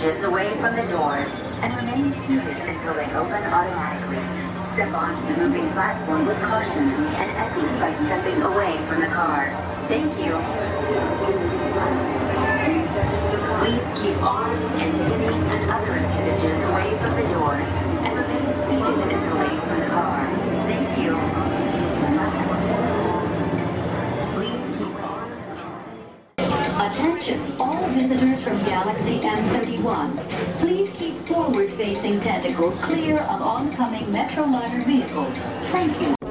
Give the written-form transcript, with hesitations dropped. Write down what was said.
appendages away from the doors and remain seated until they open automatically. Step onto the moving platform with caution and exit by stepping away from the car. Thank you. Please keep arms and knitting and other appendages away from the doors and remain seated until they open the car. Thank you. Please keep arms and... Attention, all visitors from Galaxy M31. Please keep forward-facing tentacles clear of oncoming Metroliner vehicles. Thank you.